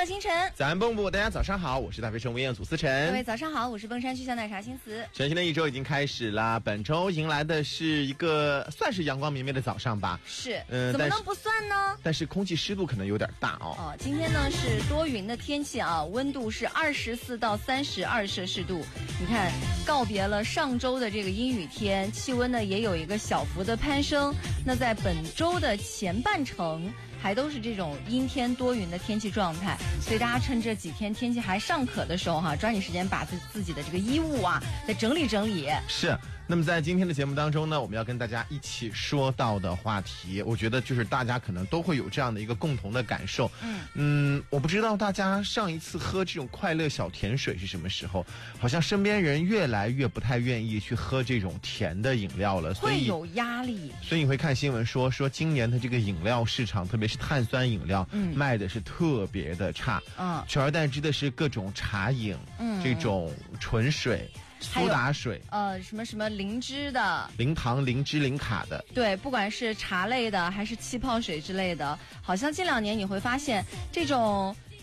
乐星辰， 早安蹦蹦，大家早上好，我是大飞城文彦祖思辰。 各位早上好，我是蹦山区小奶茶青瓷。 全新的一周已经开始啦，本周迎来的是一个算是阳光明媚的早上吧。 是，怎么能不算呢？ 但是空气湿度可能有点大哦。 今天呢是多云的天气啊，温度是24到32摄氏度。你看，告别了上周的这个阴雨天，气温呢也有一个小幅的攀升。那在本周的前半程还都是这种阴天多云的天气状态，所以大家趁这几天天气还尚可的时候抓紧时间把自己的这个衣物啊再整理整理。 是。那么在今天的节目当中呢，我们要跟大家一起说到的话题，我觉得就是大家可能都会有这样的一个共同的感受。我不知道大家上一次喝这种快乐小甜水是什么时候，好像身边人越来越不太愿意去喝这种甜的饮料了，所以会有压力。 所以你会看新闻说今年的这个饮料市场，特别是碳酸饮料，卖的是特别的差。取而代之的是各种茶饮，这种纯水。苏打水， 什么灵芝的、 零糖、零脂、零卡的， 对，不管是茶类的还是气泡水之类的，好像近2年你会发现这种